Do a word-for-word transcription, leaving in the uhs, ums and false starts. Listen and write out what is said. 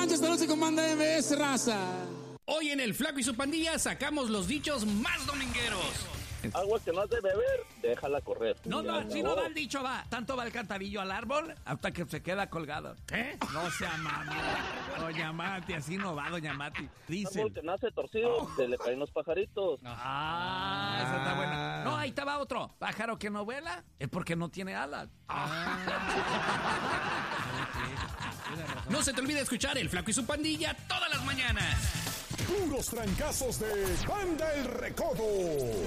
noche, esta noche con Banda M S, raza. Hoy en El Flaco y su Pandilla sacamos los dichos más domingueros. Agua que no has de beber, déjala correr. No, no, si no va el dicho, va. Tanto va el cantarillo al árbol hasta que se queda colgado. ¿Eh? No sea mamá. Doña Mati, así no va, Doña Mati. Dice. Árbol que nace torcido, oh. se le caen los pajaritos. Ah, esa está buena. No, ahí estaba otro. Pájaro que no vuela es porque no tiene alas. Ah. No se te olvide escuchar El Flaco y su Pandilla todas las mañanas. Puros trancazos de Banda El Recodo.